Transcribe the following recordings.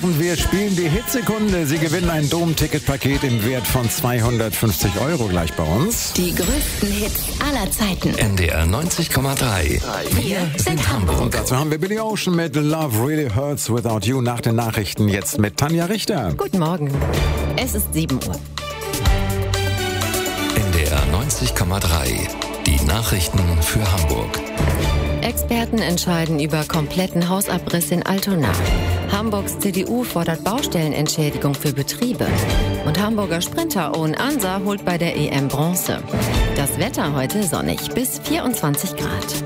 Wir spielen die Hitsekunde. Sie gewinnen ein Dom-Ticket-Paket im Wert von 250 € gleich bei uns. Die größten Hits aller Zeiten. NDR 90,3. Wir sind Hamburg. Und dazu haben wir Billy Ocean mit Love Really Hurts Without You nach den Nachrichten. Jetzt mit Tanja Richter. Guten Morgen. Es ist 7 Uhr. NDR 90,3. Die Nachrichten für Hamburg. Experten entscheiden über kompletten Hausabriss in Altona. Hamburgs CDU fordert Baustellenentschädigung für Betriebe. Und Hamburger Sprinter Owen Ansa holt bei der EM Bronze. Das Wetter heute sonnig bis 24 Grad.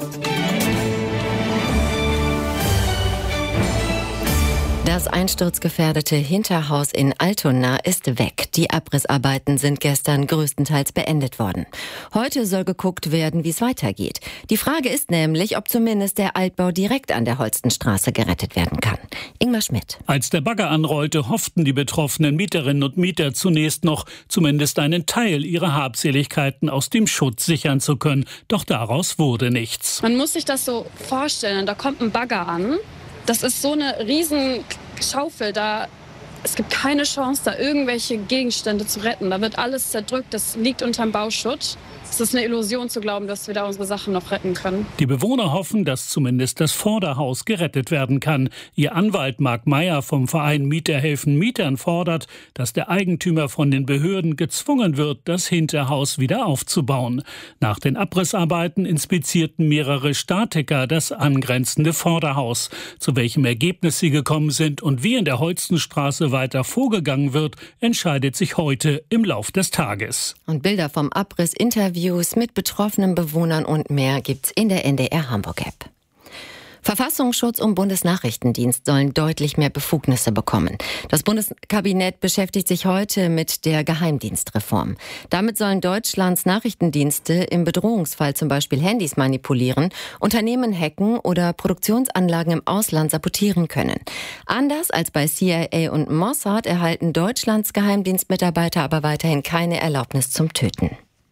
Das einsturzgefährdete Hinterhaus in Altona ist weg. Die Abrissarbeiten sind gestern größtenteils beendet worden. Heute soll geguckt werden, wie es weitergeht. Die Frage ist nämlich, ob zumindest der Altbau direkt an der Holstenstraße gerettet werden kann. Ingmar Schmidt. Als der Bagger anrollte, hofften die betroffenen Mieterinnen und Mieter zunächst noch, zumindest einen Teil ihrer Habseligkeiten aus dem Schutt sichern zu können. Doch daraus wurde nichts. Man muss sich das so vorstellen, da kommt ein Bagger an. Das ist so eine riesen Schaufel da. Es gibt keine Chance, da irgendwelche Gegenstände zu retten. Da wird alles zerdrückt, das liegt unterm Bauschutt. Es ist eine Illusion zu glauben, dass wir da unsere Sachen noch retten können. Die Bewohner hoffen, dass zumindest das Vorderhaus gerettet werden kann. Ihr Anwalt Marc Meyer vom Verein Mieter helfen Mietern fordert, dass der Eigentümer von den Behörden gezwungen wird, das Hinterhaus wieder aufzubauen. Nach den Abrissarbeiten inspizierten mehrere Statiker das angrenzende Vorderhaus. Zu welchem Ergebnis sie gekommen sind und wie in der Holstenstraße weiter vorgegangen wird, entscheidet sich heute im Lauf des Tages. Und Bilder vom Abriss, Interviews mit betroffenen Bewohnern und mehr gibt's in der NDR Hamburg App. Verfassungsschutz und Bundesnachrichtendienst sollen deutlich mehr Befugnisse bekommen. Das Bundeskabinett beschäftigt sich heute mit der Geheimdienstreform. Damit sollen Deutschlands Nachrichtendienste im Bedrohungsfall zum Beispiel Handys manipulieren, Unternehmen hacken oder Produktionsanlagen im Ausland sabotieren können. Anders als bei CIA und Mossad erhalten Deutschlands Geheimdienstmitarbeiter aber weiterhin keine Erlaubnis zum Töten.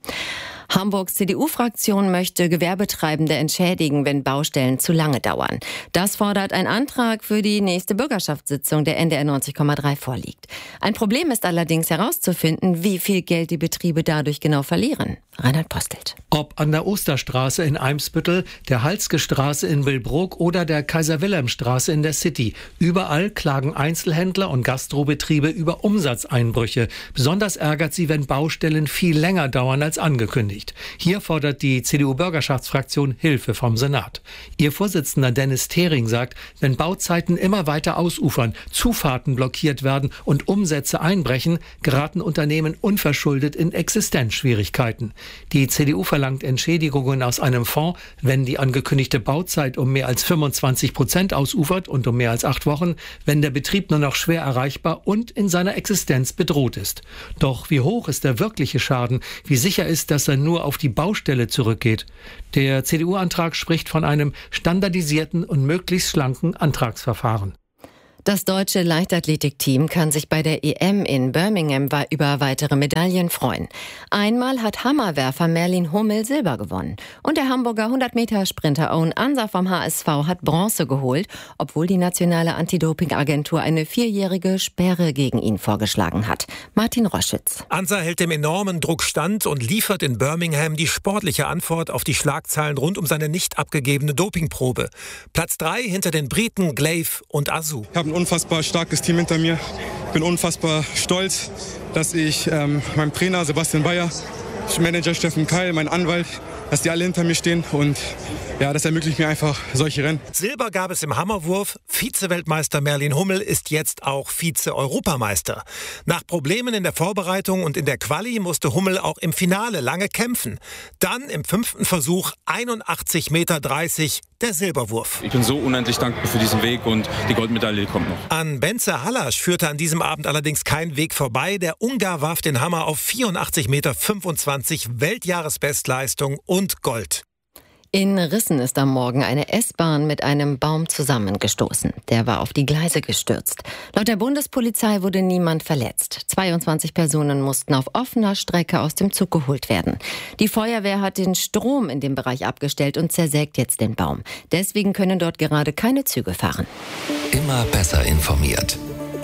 Hamburgs CDU-Fraktion möchte Gewerbetreibende entschädigen, wenn Baustellen zu lange dauern. Das fordert ein Antrag für die nächste Bürgerschaftssitzung, der NDR 90,3 vorliegt. Ein Problem ist allerdings herauszufinden, wie viel Geld die Betriebe dadurch genau verlieren. Reinhard Postelt. Ob an der Osterstraße in Eimsbüttel, der Halske-Straße in Billbrook oder der Kaiser-Wilhelm-Straße in der City. Überall klagen Einzelhändler und Gastrobetriebe über Umsatzeinbrüche. Besonders ärgert sie, wenn Baustellen viel länger dauern als angekündigt. Hier fordert die CDU-Bürgerschaftsfraktion Hilfe vom Senat. Ihr Vorsitzender Dennis Thering sagt, wenn Bauzeiten immer weiter ausufern, Zufahrten blockiert werden und Umsätze einbrechen, geraten Unternehmen unverschuldet in Existenzschwierigkeiten. Die CDU verlangt Entschädigungen aus einem Fonds, wenn die angekündigte Bauzeit um mehr als 25% ausufert und um mehr als 8 Wochen, wenn der Betrieb nur noch schwer erreichbar und in seiner Existenz bedroht ist. Doch wie hoch ist der wirkliche Schaden? Wie sicher ist, dass er nur auf die Baustelle zurückgeht? Der CDU-Antrag spricht von einem standardisierten und möglichst schlanken Antragsverfahren. Das deutsche Leichtathletikteam kann sich bei der EM in Birmingham über weitere Medaillen freuen. Einmal hat Hammerwerfer Merlin Hummel Silber gewonnen. Und der Hamburger 100-Meter-Sprinter Owen Ansa vom HSV hat Bronze geholt, obwohl die nationale Anti-Doping-Agentur eine 4-jährige Sperre gegen ihn vorgeschlagen hat. Martin Roschütz. Ansa hält dem enormen Druck stand und liefert in Birmingham die sportliche Antwort auf die Schlagzeilen rund um seine nicht abgegebene Dopingprobe. Platz 3 hinter den Briten Glaive und Azu. Ein unfassbar starkes Team hinter mir. Ich bin unfassbar stolz, dass ich meinem Trainer Sebastian Bayer, Manager Steffen Keil, mein Anwalt, dass die alle hinter mir stehen und ja, das ermöglicht mir einfach solche Rennen. Silber gab es im Hammerwurf. Vize-Weltmeister Merlin Hummel ist jetzt auch Vize-Europameister. Nach Problemen in der Vorbereitung und in der Quali musste Hummel auch im Finale lange kämpfen. Dann im 5. Versuch 81,30 Meter der Silberwurf. Ich bin so unendlich dankbar für diesen Weg und die Goldmedaille kommt noch. An Bence Hallasch führte an diesem Abend allerdings kein Weg vorbei. Der Ungar warf den Hammer auf 84,25 Meter, Weltjahresbestleistung und Gold. In Rissen ist am Morgen eine S-Bahn mit einem Baum zusammengestoßen. Der war auf die Gleise gestürzt. Laut der Bundespolizei wurde niemand verletzt. 22 Personen mussten auf offener Strecke aus dem Zug geholt werden. Die Feuerwehr hat den Strom in dem Bereich abgestellt und zersägt jetzt den Baum. Deswegen können dort gerade keine Züge fahren. Immer besser informiert.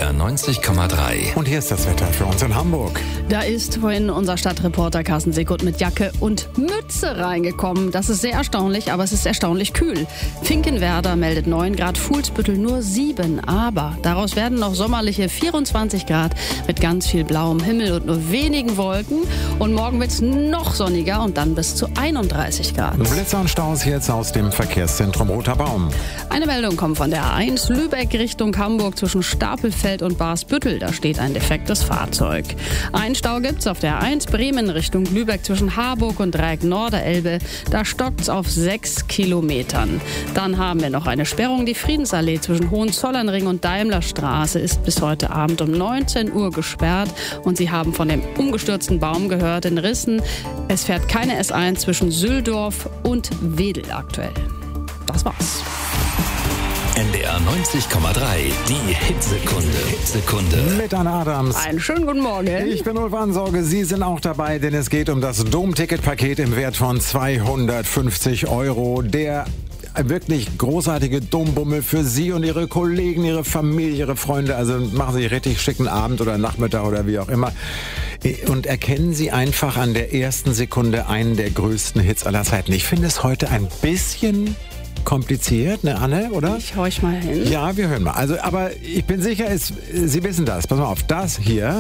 NDR 90,3. Und hier ist das Wetter für uns in Hamburg. Da ist vorhin unser Stadtreporter Carsten Seekut mit Jacke und Mütze reingekommen. Das ist sehr erstaunlich, aber es ist erstaunlich kühl. Finkenwerder meldet 9 Grad, Fuhlsbüttel nur 7. Aber daraus werden noch sommerliche 24 Grad mit ganz viel blauem Himmel und nur wenigen Wolken. Und morgen wird es noch sonniger und dann bis zu 31 Grad. Blitzer und Staus jetzt aus dem Verkehrszentrum Roter Baum. Eine Meldung kommt von der A1 Lübeck Richtung Hamburg zwischen Stapelfeld und Barsbüttel. Da steht ein defektes Fahrzeug. Ein Stau gibt's auf der A1 Bremen Richtung Lübeck zwischen Harburg und Dreieck Norderelbe. Da stockt's auf 6 Kilometern. Dann haben wir noch eine Sperrung. Die Friedensallee zwischen Hohenzollernring und Daimlerstraße ist bis heute Abend um 19 Uhr gesperrt. Und Sie haben von dem umgestürzten Baum gehört in Rissen. Es fährt keine S1 zwischen Süldorf und Wedel aktuell. Das war's. NDR 90,3, die Hitsekunde. Mit Anna Adams. Einen schönen guten Morgen. Ich bin Ulf Ansorge, Sie sind auch dabei, denn es geht um das Domticketpaket im Wert von 250 €. Der wirklich großartige Dombummel für Sie und Ihre Kollegen, Ihre Familie, Ihre Freunde. Also machen Sie einen richtig schicken Abend oder Nachmittag oder wie auch immer. Und erkennen Sie einfach an der ersten Sekunde einen der größten Hits aller Zeiten. Ich finde es heute ein bisschen kompliziert, ne Anne, oder? Ich horch mal hin. Ja, wir hören mal. Also, aber ich bin sicher, Sie wissen das. Pass mal auf, das hier.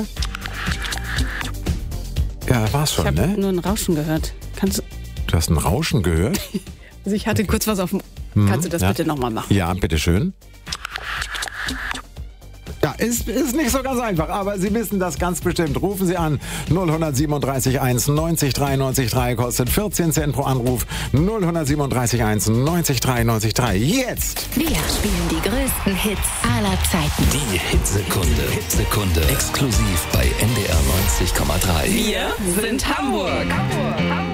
Ja, das war's schon, ich habe ne? nur ein Rauschen gehört. Du hast ein Rauschen gehört? Also ich hatte kurz was auf dem... Kannst du das bitte nochmal machen? Ja, bitteschön. Ja, ist nicht so ganz einfach, aber Sie wissen das ganz bestimmt. Rufen Sie an 0137 1 90 93 3, kostet 14 Cent pro Anruf. 0137 1 90 93 3. Jetzt! Wir spielen die größten Hits aller Zeiten. Die Hitsekunde. Exklusiv bei NDR 90,3. Wir sind Hamburg.